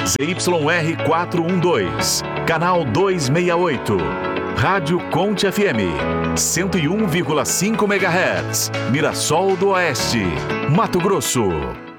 ZYR 412, canal 268. Rádio Conte FM, 101,5 MHz, Mirassol do Oeste, Mato Grosso.